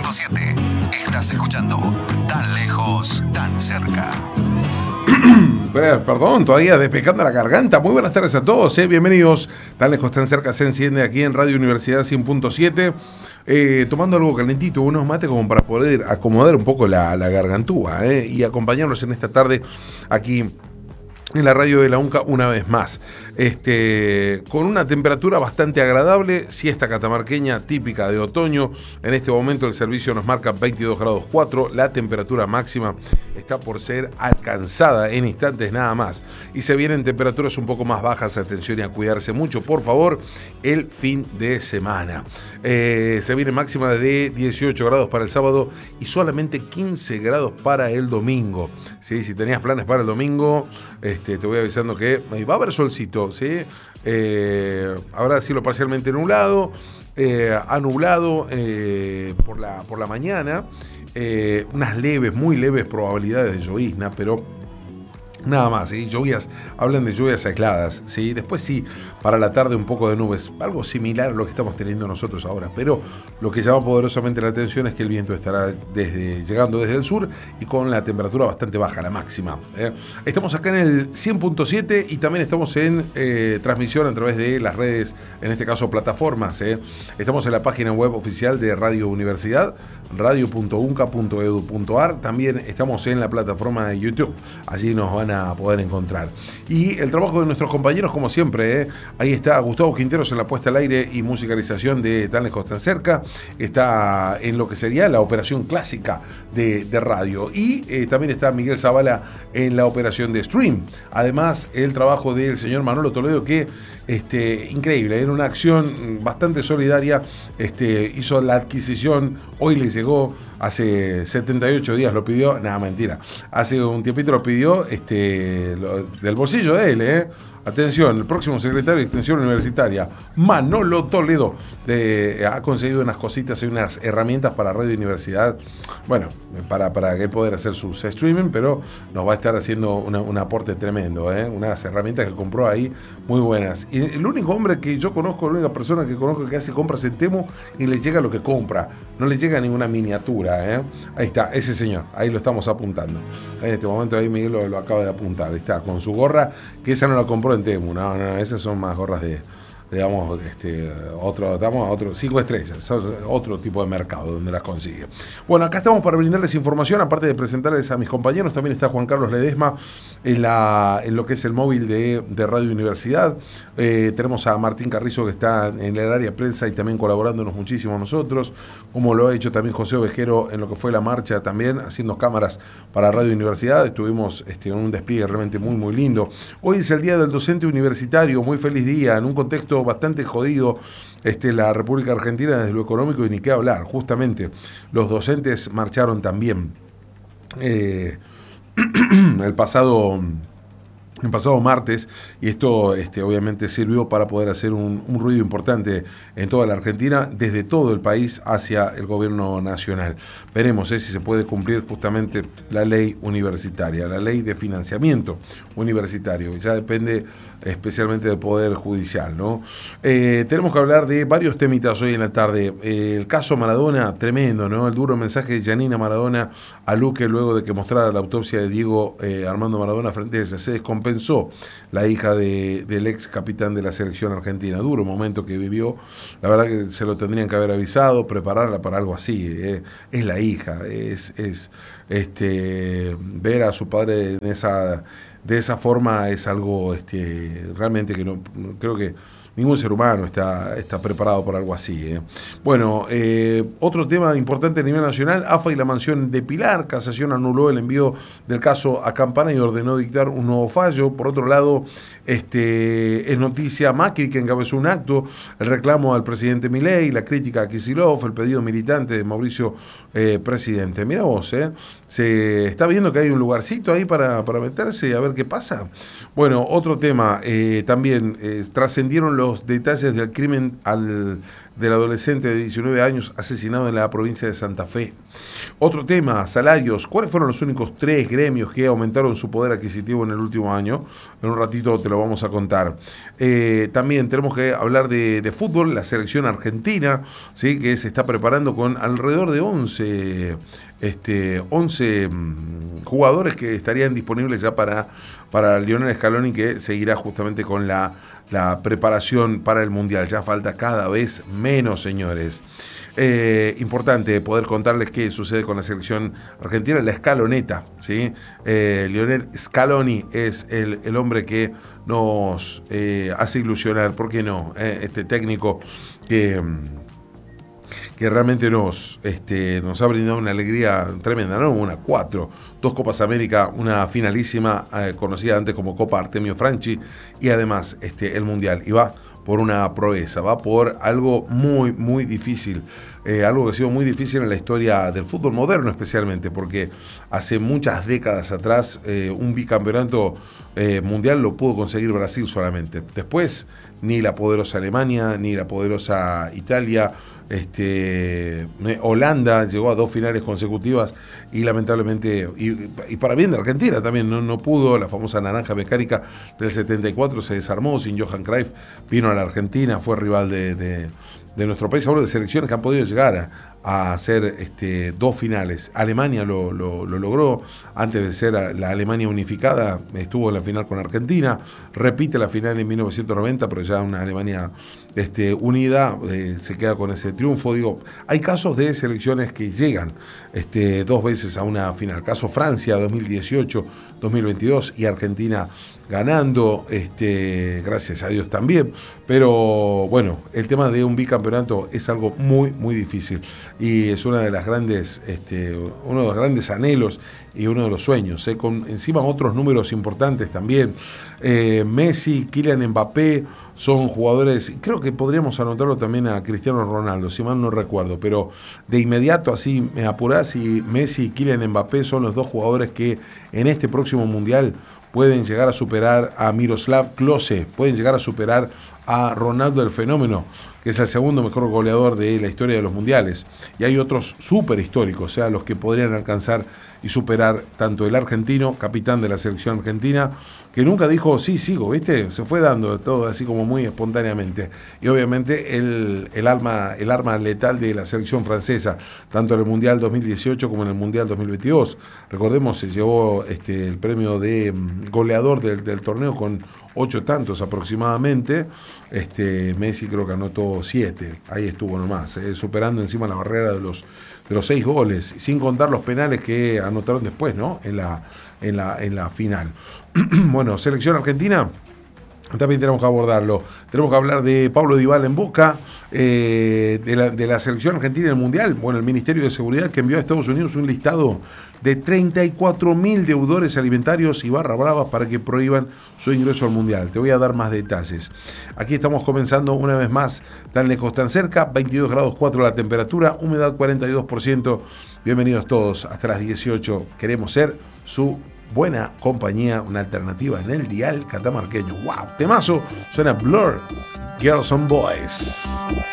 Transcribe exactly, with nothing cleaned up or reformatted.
punto siete. Estás escuchando Tan Lejos, Tan Cerca. Perdón, todavía despejando la garganta. Muy buenas tardes a todos, ¿eh? Bienvenidos. Tan Lejos, Tan Cerca se enciende aquí en Radio Universidad cien punto siete. Eh, tomando algo calentito, unos mates como para poder acomodar un poco la, la gargantúa, ¿eh? Y acompañarnos en esta tarde aquí en la radio de la UNCA una vez más, este, con una temperatura bastante agradable, siesta catamarqueña típica de otoño. En este momento el servicio nos marca veintidós grados cuatro, la temperatura máxima está por ser alcanzada en instantes nada más, y se vienen temperaturas un poco más bajas. Atención y a cuidarse mucho, por favor, el fin de semana. Eh, se viene máxima de dieciocho grados para el sábado y solamente quince grados para el domingo, ¿sí? Si tenías planes para el domingo, Este, te voy avisando que va a haber solcito, ¿sí? Eh, habrá cielo parcialmente nublado, eh, anublado eh, por, la, por la mañana, eh, unas leves, muy leves probabilidades de llovizna, pero nada más, ¿sí? Lluvias, hablan de lluvias aisladas, ¿sí? Después sí, para la tarde un poco de nubes, algo similar a lo que estamos teniendo nosotros ahora, pero lo que llama poderosamente la atención es que el viento estará desde, llegando desde el sur y con la temperatura bastante baja, la máxima, ¿eh? Estamos acá en el cien punto siete y también estamos en eh, transmisión a través de las redes, en este caso plataformas, ¿eh? Estamos en la página web oficial de Radio Universidad, radio punto unca punto edu punto ar. También estamos en la plataforma de YouTube, allí nos van a poder encontrar. Y el trabajo de nuestros compañeros, como siempre, ¿eh? Ahí está Gustavo Quinteros en la puesta al aire y musicalización de Tan Lejos, Tan Cerca. Está en lo que sería la operación clásica de, de radio. Y eh, también está Miguel Zavala en la operación de stream. Además, el trabajo del señor Manolo Toledo, que este, increíble, en una acción bastante solidaria, este, hizo la adquisición, hoy le llegó, hace setenta y ocho días lo pidió, nada, mentira, hace un tiempito lo pidió, este, lo, del bolsillo de él, ¿eh? Atención, el próximo secretario de Extensión Universitaria, Manolo Toledo, de, ha conseguido unas cositas y unas herramientas para Radio Universidad, bueno, para, para que poder hacer sus streaming, pero nos va a estar haciendo una, un aporte tremendo, ¿eh? Unas herramientas que compró ahí muy buenas. Y el único hombre que yo conozco, la única persona que conozco que hace compras en Temu y le llega lo que compra, no le llega ninguna miniatura, ¿eh? Ahí está, ese señor, ahí lo estamos apuntando. En este momento ahí Miguel lo, lo acaba de apuntar, ahí está, con su gorra, que esa no la compró en Temu, no, no, esas son más gorras de, digamos, este, otro, estamos otro, cinco estrellas, son otro tipo de mercado donde las consigue. Bueno, acá estamos para brindarles información, aparte de presentarles a mis compañeros, también está Juan Carlos Ledesma en, la, en lo que es el móvil de, de Radio Universidad. Eh, tenemos a Martín Carrizo, que está en el área prensa y también colaborándonos muchísimo a nosotros, como lo ha hecho también José Ovejero en lo que fue la marcha, también haciendo cámaras para Radio Universidad. Estuvimos este, en un despliegue realmente muy muy lindo. Hoy es el Día del Docente Universitario, muy feliz día, en un contexto bastante jodido, este, la República Argentina desde lo económico, y ni qué hablar. Justamente los docentes marcharon también eh, el pasado el pasado martes, y esto este, obviamente sirvió para poder hacer un, un ruido importante en toda la Argentina, desde todo el país hacia el gobierno nacional. Veremos eh, si se puede cumplir justamente la ley universitaria, la ley de financiamiento universitario, ya depende especialmente del Poder Judicial, ¿no? Eh, tenemos que hablar de varios temitas hoy en la tarde. Eh, el caso Maradona, tremendo, ¿no? El duro mensaje de Giannina Maradona a Luque luego de que mostrara la autopsia de Diego eh, Armando Maradona frente a ella. Se descompensó la hija de, del ex capitán de la selección argentina. Duro momento que vivió. La verdad que se lo tendrían que haber avisado, prepararla para algo así. Eh. Es la hija, es, es este, ver a su padre en esa... de esa forma es algo este, realmente que no, no creo que ningún ser humano está, está preparado para algo así. ¿eh? Bueno, eh, otro tema importante a nivel nacional, A F A y la mansión de Pilar. Casación anuló el envío del caso a Campana y ordenó dictar un nuevo fallo. Por otro lado, este, es noticia Macri, que encabezó un acto, el reclamo al presidente Milei, la crítica a Kicillof, el pedido militante de Mauricio eh, presidente. Mira vos, ¿eh? Se está viendo que hay un lugarcito ahí para, para meterse y a ver qué pasa. Bueno, otro tema, eh, también eh, trascendieron los detalles del crimen al del adolescente de diecinueve años asesinado en la provincia de Santa Fe. Otro tema, salarios. ¿Cuáles fueron los únicos tres gremios que aumentaron su poder adquisitivo en el último año? En un ratito te lo vamos a contar. Eh, también tenemos que hablar de, de fútbol, la selección argentina, ¿sí? Que se está preparando con alrededor de once, este, once mmm, jugadores que estarían disponibles ya para, para Lionel Scaloni, que seguirá justamente con la, la preparación para el Mundial. Ya falta cada vez menos, señores. Eh, importante poder contarles qué sucede con la selección argentina, la escaloneta, ¿sí? Eh, Lionel Scaloni es el, el hombre que nos eh, hace ilusionar, ¿por qué no? Eh, este técnico que... que realmente nos, este, nos ha brindado una alegría tremenda, ¿no? Una cuatro, dos Copas América, una finalísima, eh, conocida antes como Copa Artemio Franchi, y además este, el Mundial. Y va por una proeza, va por algo muy, muy difícil, eh, algo que ha sido muy difícil en la historia del fútbol moderno especialmente, porque hace muchas décadas atrás eh, un bicampeonato eh, mundial lo pudo conseguir Brasil solamente. Después, ni la poderosa Alemania, ni la poderosa Italia, Este, Holanda llegó a dos finales consecutivas y lamentablemente, y, y para bien de Argentina también, no, no pudo. La famosa naranja mecánica del setenta y cuatro se desarmó sin Johan Cruyff, vino a la Argentina, fue rival de, de, de nuestro país. Hablo de selecciones que han podido llegar a, a hacer este, dos finales. Alemania lo, lo, lo logró, antes de ser la Alemania unificada, estuvo en la final con Argentina, repite la final en mil novecientos noventa, pero ya una Alemania este, unida, eh, se queda con ese triunfo. Digo, hay casos de selecciones que llegan este, dos veces a una final. Caso Francia dos mil dieciocho, dos mil veintidós y Argentina ganando, este, gracias a Dios también. Pero bueno, el tema de un bicampeonato es algo muy, muy difícil y es una de las grandes, este, uno de los grandes anhelos y uno de los sueños, ¿eh? Con encima otros números importantes también. Eh, Messi, Kylian Mbappé son jugadores, creo que podríamos anotarlo también a Cristiano Ronaldo, si mal no recuerdo, pero de inmediato así me apurás y Messi y Kylian Mbappé son los dos jugadores que en este próximo Mundial pueden llegar a superar a Miroslav Klose, pueden llegar a superar a Ronaldo el Fenómeno, que es el segundo mejor goleador de la historia de los mundiales. Y hay otros súper históricos, o sea, los que podrían alcanzar y superar tanto el argentino, capitán de la selección argentina, que nunca dijo sí, sigo, ¿viste? Se fue dando todo así como muy espontáneamente. Y obviamente el, el, arma, el arma letal de la selección francesa, tanto en el Mundial dos mil dieciocho como en el Mundial dos mil veintidós. Recordemos, se llevó este, el premio de goleador del, del torneo con ocho tantos aproximadamente. Este, Messi creo que anotó siete, ahí estuvo nomás, eh, superando encima la barrera de los, de los seis goles, sin contar los penales que anotaron después, ¿no? En la, en la, en la final. Bueno, selección argentina, también tenemos que abordarlo. Tenemos que hablar de Paulo Dybala en Boca, eh, de, la, de la selección argentina en el Mundial. Bueno, el Ministerio de Seguridad que envió a Estados Unidos un listado de treinta y cuatro mil deudores alimentarios y barra bravas para que prohíban su ingreso al Mundial. Te voy a dar más detalles. Aquí estamos comenzando una vez más, tan lejos, tan cerca, veintidós grados cuatro la temperatura, humedad cuarenta y dos por ciento. Bienvenidos todos, hasta las dieciocho. Queremos ser su buena compañía, una alternativa en el dial catamarqueño. ¡Wow! Temazo, suena Blur, Girls and Boys.